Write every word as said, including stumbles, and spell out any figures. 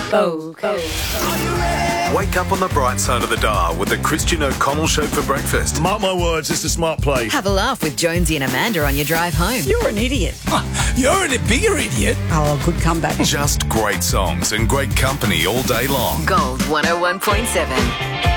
Go, go. Wake up on the bright side of the dial with the Christian O'Connell Show for breakfast. Mark my words, it's a smart play. Have a laugh with Jonesy and Amanda on your drive home. You're an idiot. You're a bigger idiot. Oh, good comeback. Just great songs and great company all day long. Gold one oh one point seven.